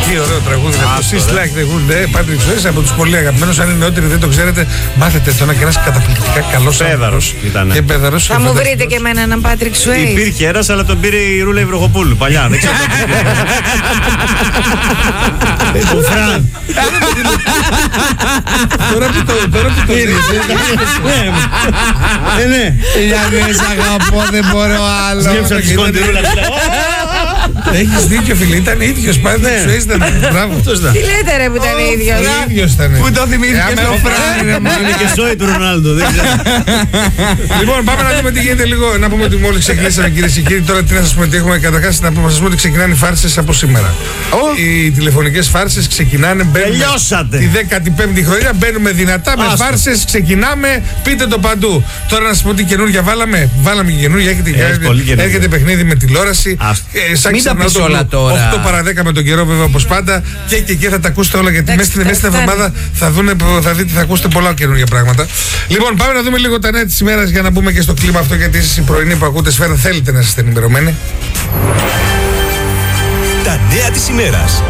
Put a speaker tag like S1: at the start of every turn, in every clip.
S1: Τι ωραίο τραγούδι. Το She's Like the Wood, Patrick Swayze, από τους πολύ αγαπημένους. Αν είναι νεότεροι δεν το ξέρετε, μάθετε το. Είναι και ένας καταπληκτικά καλός άνθρωπος. Και πέδαρος.
S2: Θα μου βρείτε και εμένα έναν Patrick Swayze.
S3: Υπήρχε ένας, αλλά τον πήρε η Ρούλα Ιβροχοπούλου παλιά. Δεν ξέρω. Ο Φραν.
S1: Τώρα που το
S4: ναι. Για σ' αγαπώ, δεν μπορώ άλλο.
S3: Σκέψα τη κοντιρούλα.
S1: Έχεις δίκιο, φίλε, ήταν ίδιος Patrick Swayze, ήταν. Μπράβο.
S2: Τι λέτε ρε που ήταν ίδιος.
S1: Ίδιος ήταν.
S4: Πού το θυμήθηκε ο Φραν.
S3: Είναι και σόι του Ρονάλντο.
S1: Λοιπόν, πάμε να δούμε τι γίνεται λίγο. Να πούμε ότι μόλις ξεκινήσαμε, κυρίες και κύριοι. Τώρα τι να σας πούμε, τι έχουμε καταρχάς να σας πούμε ότι ξεκινάνε οι φάρσες από σήμερα. Οι τηλεφωνικές φάρσες ξεκινάνε.
S3: Τελειώσατε.
S1: Τη 15η χρονιά μπαίνουμε δυνατά με φάρσες. Ξεκινάμε, πείτε το παντού. Τώρα να σας πω τι καινούργια βάλαμε. Βάλαμε και καινούργια. Έρχεται παιχνίδι με τηλεόραση.
S4: Μην τα πεις όλα τώρα.
S1: 8 παρα 10 με τον καιρό, βέβαια, όπως πάντα. Και θα τα ακούσετε όλα. Γιατί μέσα στην εβδομάδα θα δείτε, θα ακούσετε πολλά καινούργια πράγματα. Λοιπόν, πάμε να δούμε λίγο τα νέα της ημέρας για να μπούμε και στο κλίμα αυτό. Γιατί εσείς οι πρωινοί που ακούτε Σφαίρα θέλετε να είστε ενημερωμένοι.
S5: Τα νέα της ημέρας.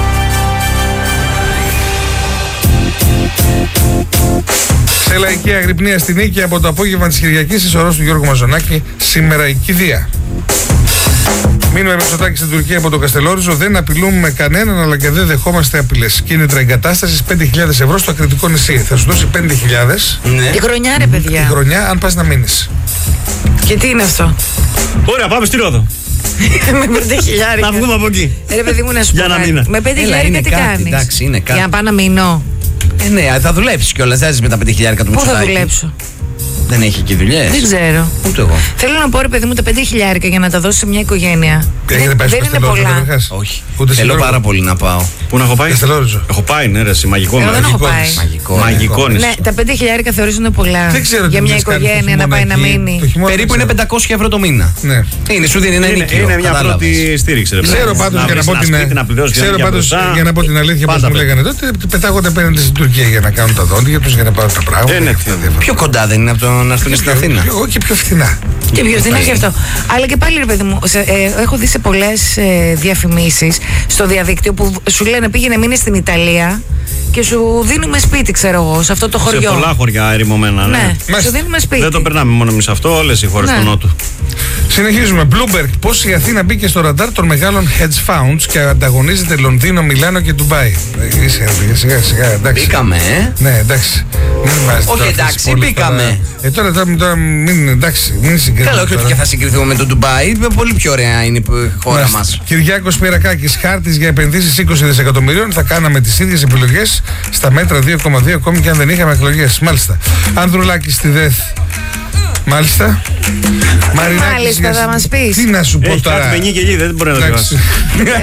S1: Σε λαϊκή αγρυπνία στην Νίκη από το απόγευμα της Κυριακής της ορός του Γιώργου Μαζονάκη. Σήμερα η κηδεία. Μείνουμε Μητσοτάκη στην Τουρκία από το Καστελόριζο. Δεν απειλούμε κανέναν, αλλά και δεν δεχόμαστε απειλές. Κίνητρα εγκατάστασης 5.000 ευρώ στο ακριτικό νησί. Θα σου δώσει 5.000.
S4: Ναι.
S2: Τη χρονιά ρε παιδιά.
S1: Τη χρονιά, αν πας να μείνεις.
S2: Και τι είναι αυτό.
S3: Ωραία, πάμε στη Ρόδο.
S2: Με 5.000.
S3: Να βγούμε από εκεί.
S2: Ρε παιδί μου να σου πω.
S3: Για ένα μήνα.
S2: Με 5.000 τι κάνεις.
S4: Εντάξει, είναι κάτι.
S2: Για να πάω να μείνω.
S4: Ναι, θα δουλέψεις κιόλας. Δεν με τα 5.000 του
S2: Πού θα
S4: Μητσοτάκη.
S2: δουλέψω.
S4: Δεν έχει εκεί δουλειές.
S2: Δεν ξέρω.
S4: Ούτε εγώ.
S2: Θέλω να πω ρε παιδί μου τα 5.000 για να τα δώσω σε μια οικογένεια.
S1: Έχετε πάει στο
S2: Δεν είναι
S1: Καστελόριζο
S2: πολλά.
S1: καταρχάς?
S4: Όχι.
S1: Ούτε
S4: Θέλω
S1: στην
S4: πάρα πολύ να πάω.
S3: Πού να έχω πάει?
S1: Καστελόριζο.
S3: Έχω πάει, ναι, ρε, μαγικό
S2: Εγώ δεν έχω πάει.
S4: Μαγικό.
S2: Ναι, τα 5.000 θεωρήσουν πολλά.
S1: Δεν ξέρω
S2: για
S1: τι
S2: μια
S1: μας κάνει το
S2: οικογένεια να
S1: χειμώνα
S2: πάει να
S1: εκεί.
S2: μείνει.
S1: Το χειμώνα
S4: Περίπου
S1: δεν
S4: είναι
S1: ξέρω.
S4: 500 ευρώ το μήνα.
S1: Ναι.
S4: Είναι, σου δίνει ένα νοικείο.
S3: Είναι μια
S4: κατάλαβες.
S3: πρώτη στήριξη, ρε.
S1: Ξέρω πάντως για να πω
S3: Ξέρω πάντως
S1: για να πω την αλήθεια πώς μου λέγανε τότε, πετάγονται απέναντι στην Τουρκία για να κάνουν τα δόντια τους, για να πάρουν τα πράγματα.
S4: Πιο κοντά δεν είναι από το να έρθουν στην Αθήνα.
S1: Όχι, πιο φθηνά.
S2: Και ποιος δεν έχει αυτό. Αλλά και πάλι ρε παιδί μου, έχω δει σε πολλές διαφημίσεις στο διαδίκτυο που σου λένε πήγαινε μείνε στην Ιταλία και σου δίνουμε σπίτι, ξέρω εγώ, σε αυτό το χωριό.
S3: Σε πολλά χωριά ερημωμένα, ναι.
S2: Ναι, σου δίνουμε σπίτι.
S3: Δεν το περνάμε μόνο εμείς αυτό, όλες οι χώρες
S2: Ναι.
S3: του Νότου.
S1: Συνεχίζουμε. Bloomberg. Πώς η Αθήνα μπήκε στο ραντάρ των μεγάλων hedge funds και ανταγωνίζεται Λονδίνο, Μιλάνο και Ντουμπάι. Σιγά, εντάξει.
S4: Μπήκαμε,
S1: Ναι, εντάξει. Μην βάζετε
S4: Όχι,
S1: τώρα αυτές
S4: εντάξει,
S1: τις πόλεις
S4: μπήκαμε.
S1: Τώρα μην, εντάξει, μην συγκρίνουμε.
S4: Καλά, όχι ότι
S1: τώρα.
S4: και θα συγκριθούμε με το Ντουμπάι. Πολύ πιο ωραία είναι η χώρα μας.
S1: Κυριάκος Πυρακάκης, χάρτης για επενδύσεις 20 δισεκατομμυρίων. Θα κάναμε τις ίδιες επιλογές στα μέτρα 2,2 ακόμη και αν δεν είχαμε εκλογές. Μάλιστα. Ανδρουλάκης στη ΔΕΘ. Μάλιστα.
S2: Μάλιστα, θα μας πεις.
S1: Τι να σου πω
S3: Έχει
S1: τώρα.
S3: κάτι πενί και εκεί, δεν μπορεί να το
S1: Εντάξει.
S3: διαβάσει.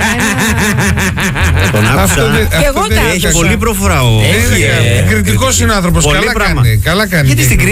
S3: Τον άκουσα.
S2: Και εγώ τα
S3: Έχει πολύ προφορά ο...
S1: Κριτικός είναι ο άνθρωπος.
S3: Πολύ
S1: Καλά
S3: πράγμα.
S1: κάνει. Καλά κάνει.
S4: Γιατί στην